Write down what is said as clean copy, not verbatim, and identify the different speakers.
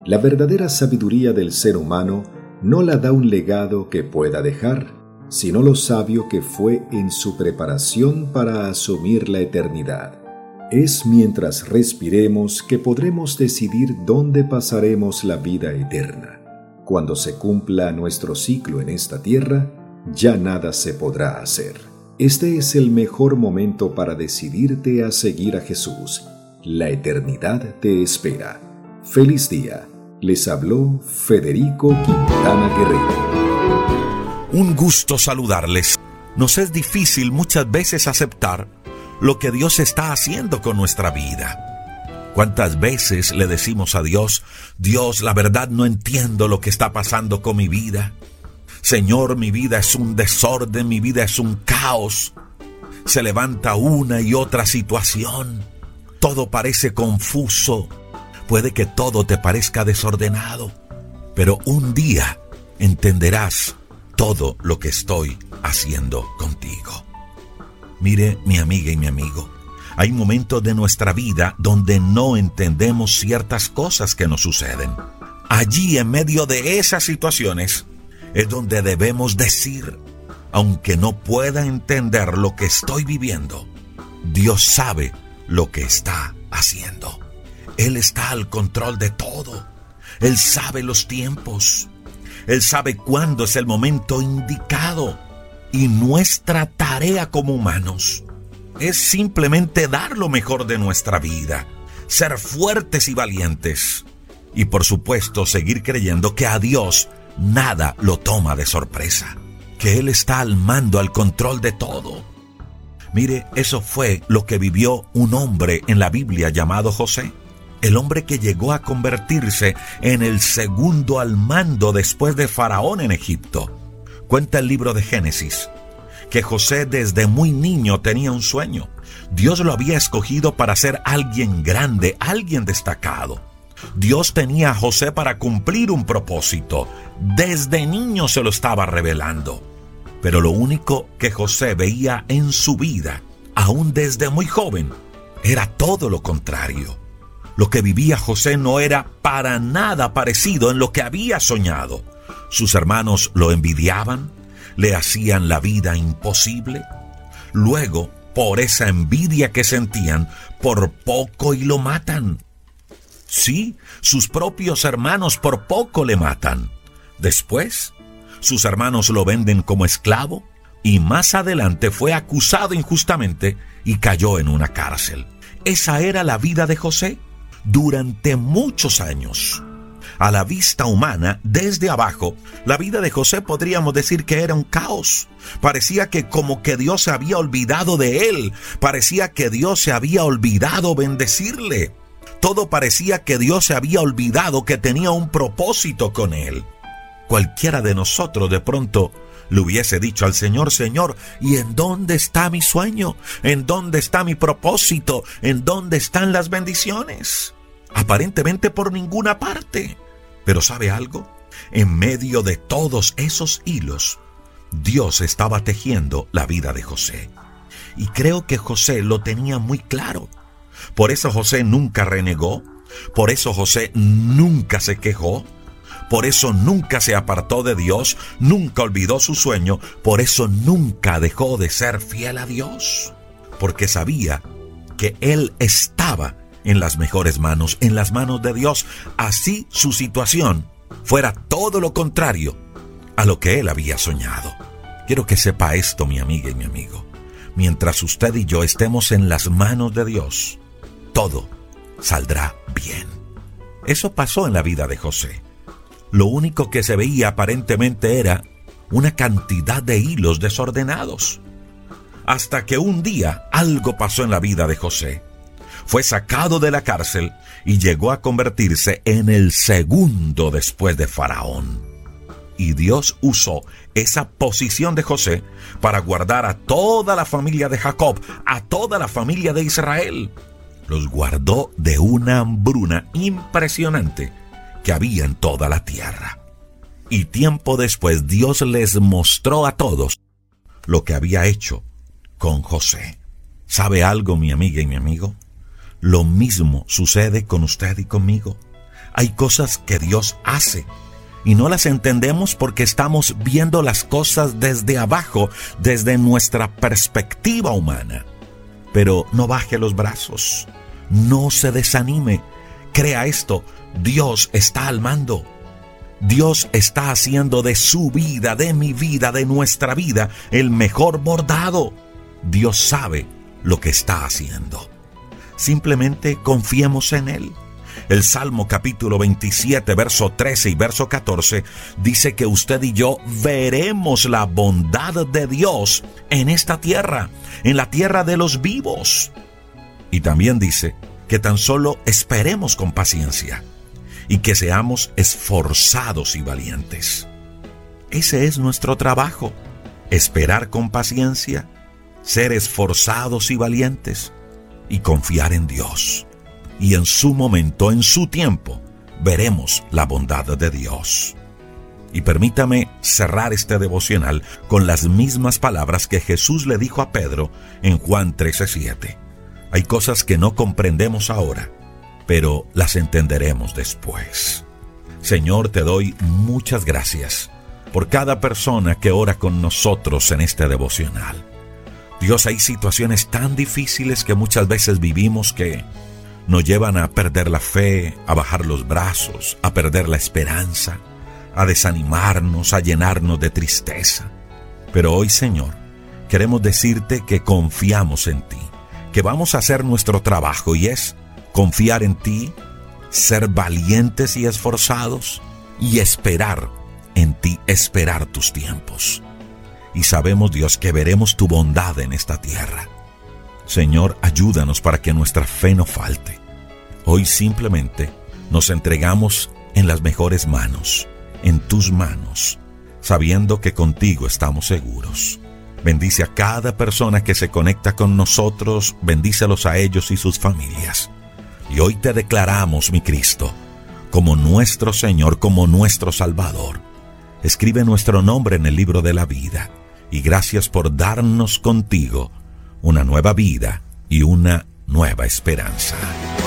Speaker 1: La verdadera sabiduría del ser humano no la da un legado que pueda dejar, sino lo sabio que fue en su preparación para asumir la eternidad. Es mientras respiremos que podremos decidir dónde pasaremos la vida eterna. Cuando se cumpla nuestro ciclo en esta tierra, ya nada se podrá hacer. Este es el mejor momento para decidirte a seguir a Jesús. La eternidad te espera. ¡Feliz día! Les habló Federico Quintana Guerrero.
Speaker 2: Un gusto saludarles. Nos es difícil muchas veces aceptar lo que Dios está haciendo con nuestra vida. ¿Cuántas veces le decimos a Dios: Dios, la verdad no entiendo lo que está pasando con mi vida? Señor, mi vida es un desorden, mi vida es un caos. Se levanta una y otra situación. Todo parece confuso. Puede que todo te parezca desordenado, pero un día entenderás todo lo que estoy haciendo contigo. Mire, mi amiga y mi amigo, hay momentos de nuestra vida donde no entendemos ciertas cosas que nos suceden. Allí, en medio de esas situaciones, es donde debemos decir: aunque no pueda entender lo que estoy viviendo, Dios sabe lo que está haciendo. Él está al control de todo. Él sabe los tiempos. Él sabe cuándo es el momento indicado. Y nuestra tarea como humanos es simplemente dar lo mejor de nuestra vida, ser fuertes y valientes. Y por supuesto, seguir creyendo que a Dios nada lo toma de sorpresa, que Él está al mando, al control de todo. Mire, eso fue lo que vivió un hombre en la Biblia llamado José. El hombre que llegó a convertirse en el segundo al mando después de Faraón en Egipto. Cuenta el libro de Génesis que José desde muy niño tenía un sueño. Dios lo había escogido para ser alguien grande, alguien destacado. Dios tenía a José para cumplir un propósito. Desde niño se lo estaba revelando. Pero lo único que José veía en su vida, aún desde muy joven, era todo lo contrario. Lo que vivía José no era para nada parecido en lo que había soñado. Sus hermanos lo envidiaban, le hacían la vida imposible. Luego, por esa envidia que sentían, por poco y lo matan. Sí, sus propios hermanos por poco le matan. Después, sus hermanos lo venden como esclavo y más adelante fue acusado injustamente y cayó en una cárcel. Esa era la vida de José durante muchos años. A la vista humana, desde abajo, la vida de José podríamos decir que era un caos. Parecía que como que Dios se había olvidado de él. Parecía que Dios se había olvidado bendecirle. Todo parecía que Dios se había olvidado que tenía un propósito con él. Cualquiera de nosotros de pronto le hubiese dicho al Señor: Señor, ¿y en dónde está mi sueño? ¿En dónde está mi propósito? ¿En dónde están las bendiciones? Aparentemente por ninguna parte. Pero ¿sabe algo? En medio de todos esos hilos, Dios estaba tejiendo la vida de José. Y creo que José lo tenía muy claro. Por eso José nunca renegó. Por eso José nunca se quejó. Por eso nunca se apartó de Dios, nunca olvidó su sueño, por eso nunca dejó de ser fiel a Dios. Porque sabía que él estaba en las mejores manos, en las manos de Dios. Así su situación fuera todo lo contrario a lo que él había soñado. Quiero que sepa esto, mi amiga y mi amigo. Mientras usted y yo estemos en las manos de Dios, todo saldrá bien. Eso pasó en la vida de José. Lo único que se veía aparentemente era una cantidad de hilos desordenados. Hasta que un día algo pasó en la vida de José. Fue sacado de la cárcel y llegó a convertirse en el segundo después de Faraón. Y Dios usó esa posición de José para guardar a toda la familia de Jacob, a toda la familia de Israel. Los guardó de una hambruna impresionante que había en toda la tierra. Y tiempo después Dios les mostró a todos lo que había hecho con José. ¿Sabe algo, mi amiga y mi amigo? Lo mismo sucede con usted y conmigo. Hay cosas que Dios hace y no las entendemos porque estamos viendo las cosas desde abajo, desde nuestra perspectiva humana. Pero no baje los brazos, no se desanime. Crea esto, Dios está al mando. Dios está haciendo de su vida, de mi vida, de nuestra vida, el mejor bordado. Dios sabe lo que está haciendo. Simplemente confiemos en Él. El Salmo capítulo 27, verso 13 y verso 14 dice que usted y yo veremos la bondad de Dios en esta tierra, en la tierra de los vivos. Y también dice que tan solo esperemos con paciencia y que seamos esforzados y valientes. Ese es nuestro trabajo, esperar con paciencia, ser esforzados y valientes y confiar en Dios. Y en su momento, en su tiempo, veremos la bondad de Dios. Y permítame cerrar este devocional con las mismas palabras que Jesús le dijo a Pedro en Juan 13:7. Hay cosas que no comprendemos ahora, pero las entenderemos después. Señor, te doy muchas gracias por cada persona que ora con nosotros en este devocional. Dios, hay situaciones tan difíciles que muchas veces vivimos que nos llevan a perder la fe, a bajar los brazos, a perder la esperanza, a desanimarnos, a llenarnos de tristeza. Pero hoy, Señor, queremos decirte que confiamos en ti, que vamos a hacer nuestro trabajo y es confiar en ti, ser valientes y esforzados y esperar en ti, esperar tus tiempos. Y sabemos, Dios, que veremos tu bondad en esta tierra. Señor, ayúdanos para que nuestra fe no falte. Hoy simplemente nos entregamos en las mejores manos, en tus manos, sabiendo que contigo estamos seguros. Bendice a cada persona que se conecta con nosotros, bendícelos a ellos y sus familias. Y hoy te declaramos, mi Cristo, como nuestro Señor, como nuestro Salvador. Escribe nuestro nombre en el libro de la vida. Y gracias por darnos contigo una nueva vida y una nueva esperanza.